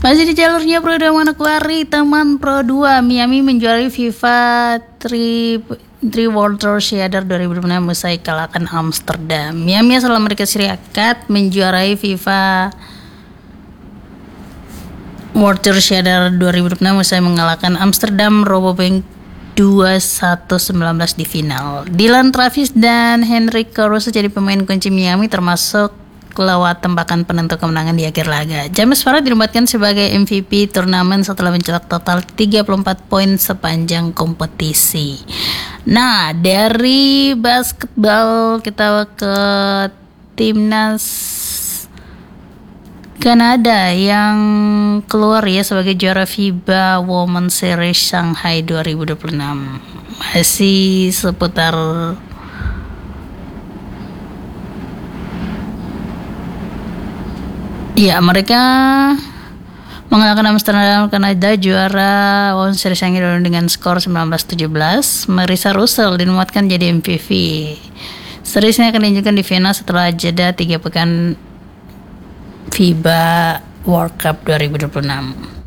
Masih di jalurnya Pro dan Manokwari, teman Pro 2 Miami menjuarai FIFA 3 World Tour Shader 2026 usai kalahkan Amsterdam. Miami asal Amerika Serikat menjuarai FIFA World Tour Shader 2026 usai mengalahkan Amsterdam Rabobank 2-1-19 di final. Dylan Travis dan Henrik Caruso jadi pemain kunci Miami, termasuk lewat tembakan penentu kemenangan di akhir laga. James Farrell dinobatkan sebagai MVP turnamen setelah mencetak total 34 poin sepanjang kompetisi. Nah, dari basketball kita ke timnas Kanada yang keluar ya sebagai juara FIBA Women's Series Shanghai 2026. Masih seputar ya, mereka mengalahkan Amsterdam Kanada juara Women's Series Shanghai dengan skor 19-17. Marissa Russell dinobatkan jadi MVP. Seriesnya akan dilanjutkan di Vienna setelah jeda 3 pekan FIBA World Cup 2026.